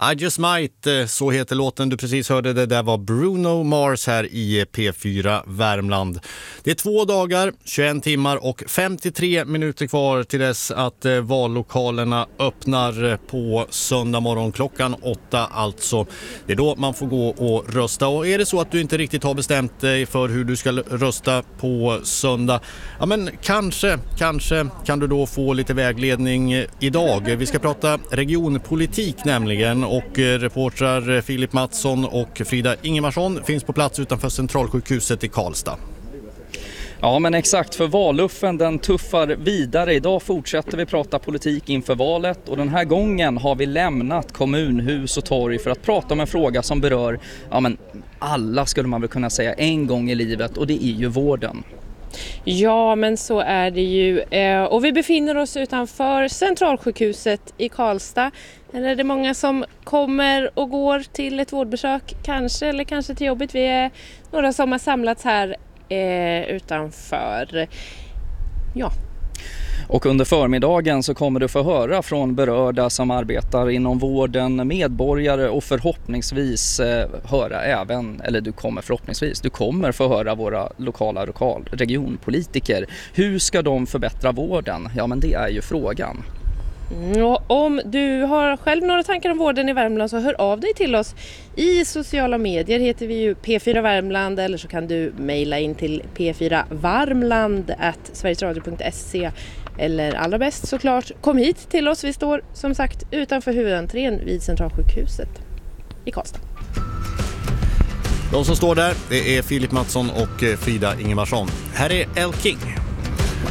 I Just Might, så heter låten du precis hörde. Det där var Bruno Mars här i P4 Värmland. Det är 2 dagar, 21 timmar och 53 minuter kvar till dess att vallokalerna öppnar på söndag morgon klockan 8 alltså. Det är då man får gå och rösta, och är det så att du inte riktigt har bestämt dig för hur du ska rösta på söndag, ja men kanske kan du då få lite vägledning idag. Vi ska prata regionpolitik nämligen, och reportrar Filip Mattsson och Frida Ingemarsson finns på plats utanför Centralsjukhuset i Karlstad. Ja men exakt, för valluffen den tuffar vidare. Idag fortsätter vi prata politik inför valet, och den här gången har vi lämnat kommunhus och torg för att prata om en fråga som berör alla, skulle man väl kunna säga, en gång i livet, och det är ju vården. Ja, men så är det ju. Och vi befinner oss utanför Centralsjukhuset i Karlstad. Eller är det många som kommer och går till ett vårdbesök eller kanske till jobbet. Vi är några som har samlats här utanför. Ja. Och under förmiddagen så kommer du få höra från berörda som arbetar inom vården, medborgare, och förhoppningsvis du kommer få höra våra lokala regionpolitiker. Hur ska de förbättra vården? Ja, men det är ju frågan. Och om du har själv några tankar om vården i Värmland, så hör av dig till oss. I sociala medier heter vi ju P4 Värmland, eller så kan du mejla in till p4varmland@sverigesradio.se, eller allra bäst såklart, kom hit till oss. Vi står som sagt utanför huvudentrén vid Centralsjukhuset i Karlstad. De som står där, det är Filip Mattsson och Frida Ingemarsson. Här är El King.